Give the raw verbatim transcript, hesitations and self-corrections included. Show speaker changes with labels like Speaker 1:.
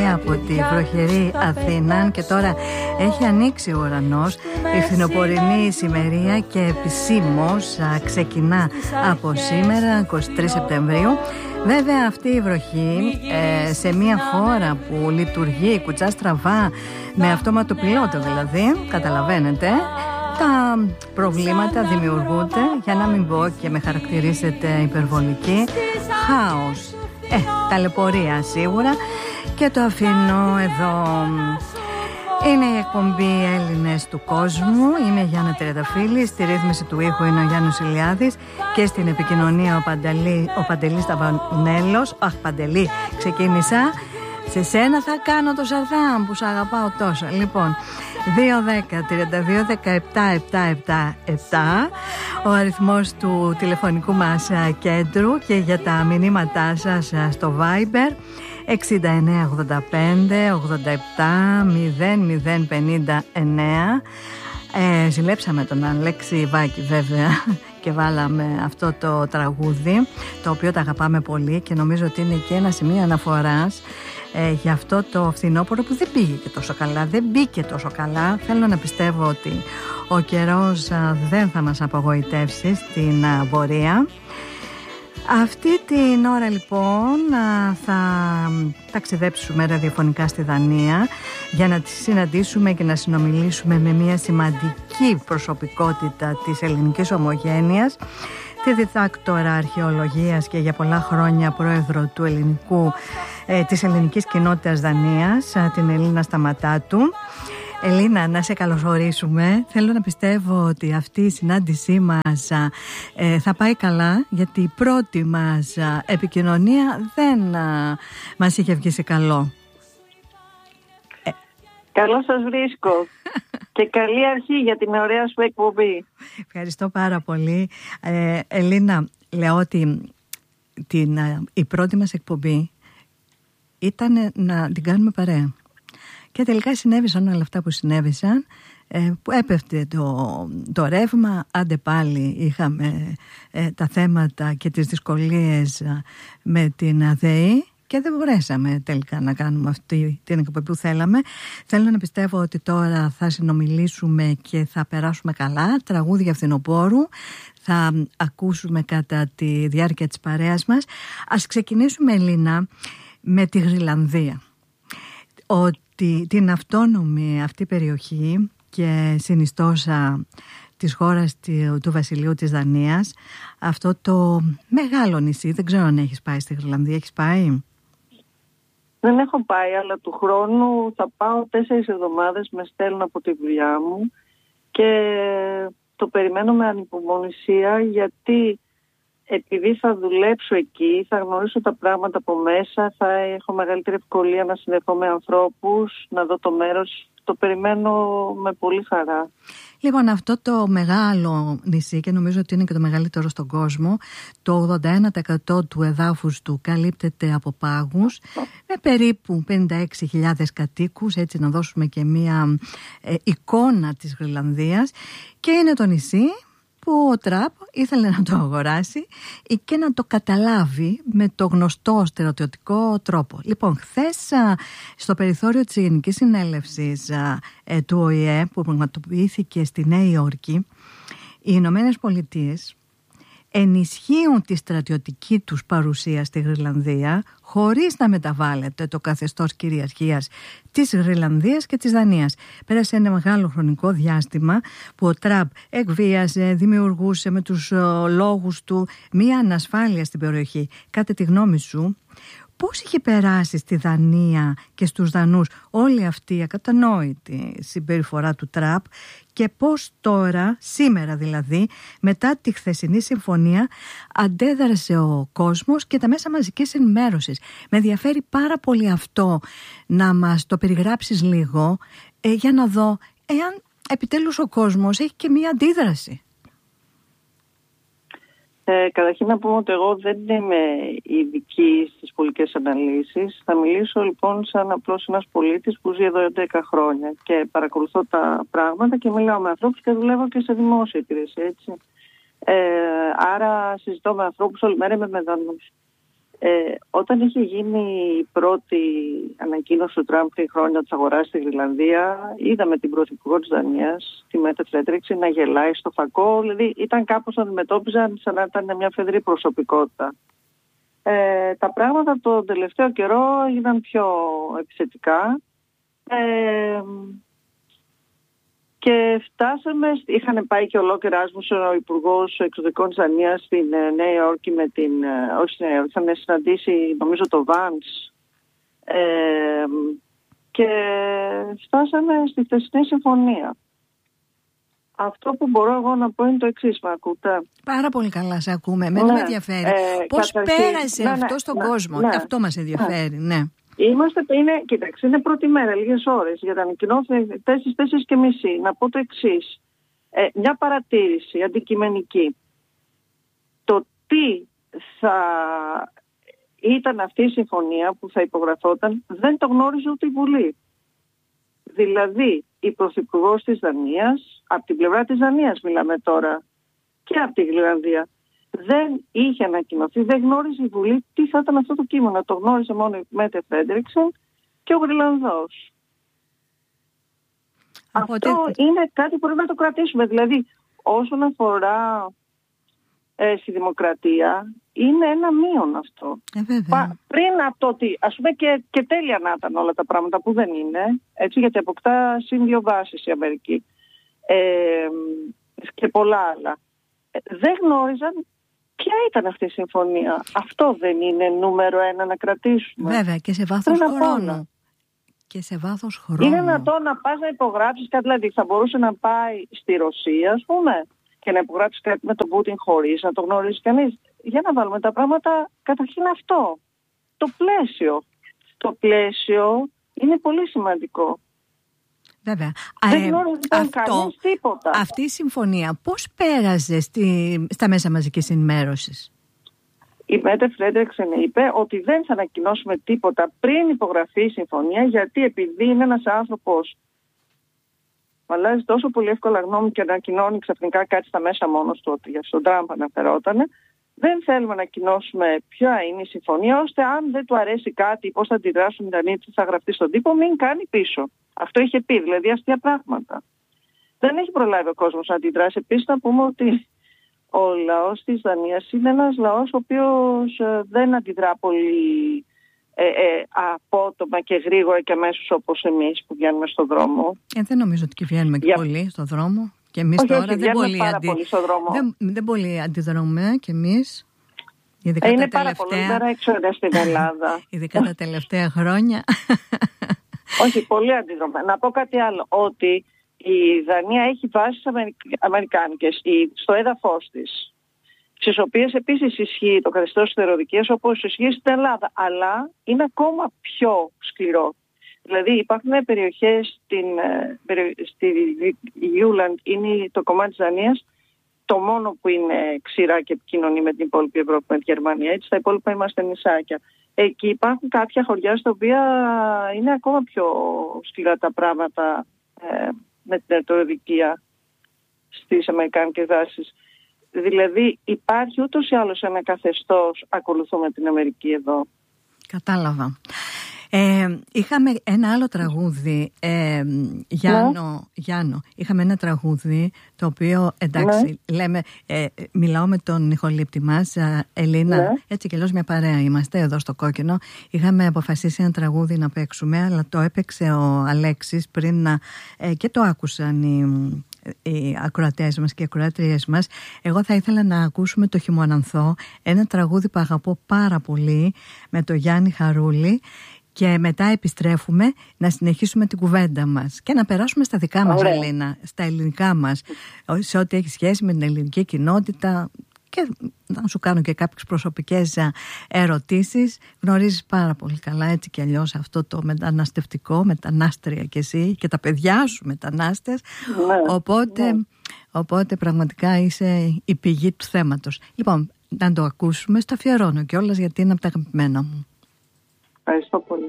Speaker 1: καλή από τη βροχερή Αθήνα και τώρα έχει ανοίξει ο ουρανός. Η φθινοπορεινή ησημερία και επισήμως ξεκινά από σήμερα, εικοστή τρίτη Σεπτεμβρίου. Βέβαια αυτή η βροχή ε, σε μια χώρα που λειτουργεί κουτσά στραβά, με αυτόματο πιλότο δηλαδή, καταλαβαίνετε, τα προβλήματα δημιουργούνται, για να μην πω και με χαρακτηρίσετε υπερβολική, χάος, ε, ταλαιπωρία σίγουρα, και το αφήνω εδώ. Είναι η εκπομπή Έλληνες του Κόσμου. Είμαι η Γιάννα Τριανταφύλλη. Στη ρύθμιση του ήχου είναι ο Γιάννης Ηλιάδης και στην επικοινωνία ο, Παντελή, ο Παντελής Ταβανέλος. Αχ, Παντελή, ξεκίνησα. Σε σένα θα κάνω το Σαρδάμ που σ' αγαπάω τόσο. Λοιπόν, δύο δέκα τριάντα δύο δεκαεπτά επτακόσια εβδομήντα επτά ο αριθμός του τηλεφωνικού μας κέντρου, και για τα μηνύματά σας στο Viber εξήντα εννέα ογδόντα πέντε ογδόντα επτά μηδέν μηδέν πενήντα εννέα. Ε, ζηλέψαμε τον Αλέξη Βάκη βέβαια και βάλαμε αυτό το τραγούδι, το οποίο το αγαπάμε πολύ και νομίζω ότι είναι και ένα σημείο αναφοράς ε, για αυτό το φθινόπωρο που δεν πήγε και τόσο καλά, δεν μπήκε τόσο καλά. Θέλω να πιστεύω ότι ο καιρός α, δεν θα μας απογοητεύσει στην α, πορεία. Αυτή την ώρα λοιπόν θα ταξιδέψουμε ραδιοφωνικά στη Δανία για να τη συναντήσουμε και να συνομιλήσουμε με μια σημαντική προσωπικότητα της ελληνικής ομογένειας, τη διδάκτορα αρχαιολογίας και για πολλά χρόνια πρόεδρο του ελληνικού, ε, της ελληνικής κοινότητας Δανίας, την Ελίνα Σταματάτου. Ελίνα, να σε καλωσορίσουμε. Θέλω να πιστεύω ότι αυτή η συνάντησή μας ε, θα πάει καλά, γιατί η πρώτη μας α, επικοινωνία δεν α, μας είχε βγει σε καλό.
Speaker 2: Καλώς σας βρίσκω και καλή αρχή για την ωραία σου εκπομπή.
Speaker 1: Ευχαριστώ πάρα πολύ. ε, Ελίνα, λέω ότι την, η πρώτη μας εκπομπή ήταν να την κάνουμε παρέα. Και τελικά συνέβησαν όλα αυτά που συνέβησαν, ε, που έπεφτε το, το ρεύμα, άντε πάλι είχαμε ε, τα θέματα και τις δυσκολίες ε, με την ΔΕΗ και δεν μπορέσαμε τελικά να κάνουμε αυτή την εκπομπή που θέλαμε. Θέλω να πιστεύω ότι τώρα θα συνομιλήσουμε και θα περάσουμε καλά. Τραγούδια φθινοπόρου θα ακούσουμε κατά τη διάρκεια της παρέας μας. Ας ξεκινήσουμε, Ελίνα, με τη Γροιλανδία. Ο την αυτόνομη αυτή περιοχή και συνιστόσα της χώρας του Βασιλείου της Δανίας, αυτό το μεγάλο νησί. Δεν ξέρω αν έχεις πάει στη Γροιλανδία. Έχεις πάει?
Speaker 2: Δεν έχω πάει, αλλά του χρόνου θα πάω τέσσερις εβδομάδες. Με στέλνουν από τη δουλειά μου και το περιμένω με ανυπομονησία, γιατί επειδή θα δουλέψω εκεί, θα γνωρίσω τα πράγματα από μέσα, θα έχω μεγαλύτερη ευκολία να συνδεθώ με ανθρώπους, να δω το μέρος. Το περιμένω με πολύ χαρά.
Speaker 1: Λοιπόν, αυτό το μεγάλο νησί, και νομίζω ότι είναι και το μεγαλύτερο στον κόσμο, το ογδόντα ένα τοις εκατό του εδάφους του καλύπτεται από πάγους, με περίπου πενήντα έξι χιλιάδες κατοίκους, έτσι να δώσουμε και μία ε, εικόνα της Γροιλανδίας, και είναι το νησί που ο Τραμπ ήθελε να το αγοράσει και να το καταλάβει με το γνωστό στερεοτυπικό τρόπο. Λοιπόν, χθες στο περιθώριο της Γενικής Συνέλευσης ε, του Ο Η Ε, που πραγματοποιήθηκε στη Νέα Υόρκη, οι Ηνωμένες Πολιτείες ενισχύουν τη στρατιωτική τους παρουσία στη Γροιλανδία χωρίς να μεταβάλλεται το καθεστώς κυριαρχίας της Γροιλανδίας και της Δανίας. Πέρασε ένα μεγάλο χρονικό διάστημα που ο Τραμπ εκβίαζε, δημιουργούσε με τους λόγους του μία ανασφάλεια στην περιοχή. Κατά τη γνώμη σου, πώς είχε περάσει στη Δανία και στους Δανούς όλη αυτή η ακατανόητη συμπεριφορά του Τραμπ, και πώς τώρα, σήμερα δηλαδή, μετά τη χθεσινή συμφωνία, αντέδρασε ο κόσμος και τα μέσα μαζικής ενημέρωσης? Με ενδιαφέρει πάρα πολύ αυτό, να μας το περιγράψεις λίγο, ε, για να δω εάν επιτέλους ο κόσμος έχει και μία αντίδραση.
Speaker 2: Ε, καταρχήν να πούμε ότι εγώ δεν είμαι ειδική στις πολιτικές αναλύσεις. Θα μιλήσω λοιπόν σαν απλώς ένας πολίτης που ζει εδώ έντεκα χρόνια και παρακολουθώ τα πράγματα και μιλάω με ανθρώπους και δουλεύω και σε δημόσια υπηρεσία, έτσι. Ε, άρα συζητώ με ανθρώπους όλη μέρα, με Δανούς. Ε, όταν είχε γίνει η πρώτη ανακοίνωση του Τραμπ πριν χρόνια της αγοράς στη Γροιλανδία, είδαμε την πρωθυπουργό της Δανίας, τη Μέτε Φρέντερικσεν, να γελάει στο φακό. Δηλαδή ήταν κάπως να αντιμετώπιζαν σαν να ήταν μια φεδρή προσωπικότητα. Ε, τα πράγματα τον τελευταίο καιρό έγιναν πιο επιθετικά. Ε, Και φτάσαμε, είχαν πάει και ολόκληρα Άσμουσεν, ο Υπουργός Εξωτερικών της Δανίας, στην Νέα Υόρκη με την, όχι στην Νέα Υόρκη, είχαν συναντήσει νομίζω το Βάνς ε, και φτάσαμε στη χθεσινή συμφωνία. Αυτό που μπορώ εγώ να πω είναι το εξής, με ακούτε?
Speaker 1: Πάρα πολύ καλά σε ακούμε, εμένα ναι, με ενδιαφέρει. Ε, Πώς καταρχήν, πέρασε ναι, αυτό ναι, στον ναι, κόσμο, ναι, αυτό μας ενδιαφέρει, ναι. ναι.
Speaker 2: Είμαστε, είναι, κοίταξε, είναι πρώτη μέρα, λίγες ώρες για τα ανακοινώθηκαν τέσσερις, τέσσερις και μισή. Να πω το εξής. Ε, μια παρατήρηση αντικειμενική. Το τι θα ήταν αυτή η συμφωνία που θα υπογραφόταν δεν το γνώριζε ούτε η Βουλή. Δηλαδή, η Πρωθυπουργός της Δανίας, από την πλευρά της Δανίας μιλάμε τώρα, και από τη Γροιλανδία, δεν είχε ανακοινωθεί, δεν γνώριζε η Βουλή τι θα ήταν αυτό το κείμενο. Το γνώριζε μόνο η Μέτε Φρέντερικσεν και ο Γροιλανδός. Αυτό ότι... είναι κάτι που πρέπει να το κρατήσουμε. Δηλαδή, όσον αφορά ε, στη δημοκρατία, είναι ένα μείον αυτό.
Speaker 1: Ε,
Speaker 2: Πα, πριν από το ότι, ας πούμε, και, και τέλεια να ήταν όλα τα πράγματα που δεν είναι, έτσι, γιατί αποκτά συν δύο βάσεις η Αμερική ε, και πολλά άλλα. Ε, δεν γνώριζαν ποια ήταν αυτή η συμφωνία. Αυτό δεν είναι νούμερο ένα να κρατήσουμε?
Speaker 1: Βέβαια, και σε βάθος χρόνου. Και σε βάθος χρόνου.
Speaker 2: Είναι δυνατόν να πας να υπογράψεις κάτι, δηλαδή θα μπορούσε να πάει στη Ρωσία, ας πούμε, και να υπογράψεις κάτι με τον Πούτιν χωρίς να το γνωρίζει κανείς? Για να βάλουμε τα πράγματα, καταρχήν αυτό. Το πλαίσιο. Το πλαίσιο είναι πολύ σημαντικό.
Speaker 1: Βέβαια.
Speaker 2: Δεν γνώριζε
Speaker 1: αυτό,
Speaker 2: κανείς τίποτα.
Speaker 1: Αυτή η συμφωνία πώς πέρασε στη, στα μέσα μαζικής ενημέρωσης?
Speaker 2: Η Μέτε Φρέντερικσεν είπε ότι δεν θα ανακοινώσουμε τίποτα πριν υπογραφεί η συμφωνία, γιατί επειδή είναι ένας άνθρωπος που αλλάζει τόσο πολύ εύκολα γνώμη και ανακοινώνει ξαφνικά κάτι στα μέσα μόνος του, ότι για τον Τραμπ αναφερόταν, δεν θέλουμε να ανακοινώσουμε ποια είναι η συμφωνία, ώστε αν δεν του αρέσει κάτι, πώς θα αντιδράσουν οι Δανείοι, τι θα γραφτεί στον τύπο, μην κάνει πίσω. Αυτό είχε πει, δηλαδή αστεία πράγματα. Δεν έχει προλάβει ο κόσμος να αντιδράσει. Επίσης να πούμε ότι ο λαός της Δανίας είναι ένας λαός ο οποίος δεν αντιδρά πολύ ε, ε, απότομα και γρήγορα και αμέσως όπως εμείς που βγαίνουμε στον δρόμο.
Speaker 1: Ε, δεν νομίζω ότι και βγαίνουμε και Για... πολύ στον δρόμο. Και εμείς
Speaker 2: όχι,
Speaker 1: τώρα
Speaker 2: όχι,
Speaker 1: δεν, πολύ
Speaker 2: πάρα
Speaker 1: αντι...
Speaker 2: πολύ στον δρόμο.
Speaker 1: δεν, δεν πολύ αντιδρούμε κι εμείς.
Speaker 2: Ε, είναι πάρα πολύ μέρα έξω στην Ελλάδα.
Speaker 1: Ειδικά τα τελευταία χρόνια.
Speaker 2: Όχι, πολύ αντιδρούμε. Να πω κάτι άλλο, ότι η Δανία έχει βάσεις αμερικάνικες στο έδαφος της, στις οποίες επίσης ισχύει το καθεστώς θεροδικίας, όπως ισχύει στην Ελλάδα, αλλά είναι ακόμα πιο σκληρό. Δηλαδή υπάρχουν περιοχές στην, στη Γιούλαντ, είναι το κομμάτι της Δανίας, το μόνο που είναι ξηρά και επικοινωνεί με την υπόλοιπη Ευρώπη, με τη Γερμανία, έτσι, στα υπόλοιπα είμαστε νησάκια. Εκεί υπάρχουν κάποια χωριά στα οποία είναι ακόμα πιο σκληρά τα πράγματα ε, με την ερτοροδικία στις αμερικάνικες δάσεις. Δηλαδή υπάρχει ούτως ή άλλως ένα καθεστώς, ακολουθούμε την Αμερική εδώ.
Speaker 1: Κατάλαβα. Ε, είχαμε ένα άλλο τραγούδι, ε, Γιάννο, ναι. Γιάννο, είχαμε ένα τραγούδι το οποίο, εντάξει, ναι. λέμε, ε, μιλάω με τον ηχολήπτη μας, Ελίνα, ναι. έτσι και αλλιώς μια παρέα είμαστε εδώ στο Κόκκινο. Είχαμε αποφασίσει ένα τραγούδι να παίξουμε, αλλά το έπαιξε ο Αλέξης πριν να, ε, και το άκουσαν οι, οι ακροατές μας και οι ακροατρίες μας. Εγώ θα ήθελα να ακούσουμε το Χειμωνανθό, ένα τραγούδι που αγαπώ πάρα πολύ, με το Γιάννη Χαρούλη. Και μετά επιστρέφουμε να συνεχίσουμε την κουβέντα μας και να περάσουμε στα δικά μας, Ελίνα, στα ελληνικά μας, σε ό,τι έχει σχέση με την ελληνική κοινότητα, και να σου κάνω και κάποιες προσωπικές ερωτήσεις. Γνωρίζεις πάρα πολύ καλά έτσι κι αλλιώς αυτό το μεταναστευτικό, μετανάστρια κι εσύ και τα παιδιά σου μετανάστες, ναι, οπότε, ναι. οπότε πραγματικά είσαι η πηγή του θέματος. Λοιπόν, να το ακούσουμε, στο αφιερώνω κιόλας γιατί είναι από τα αγαπημένα μου.
Speaker 2: Ευχαριστώ πολύ.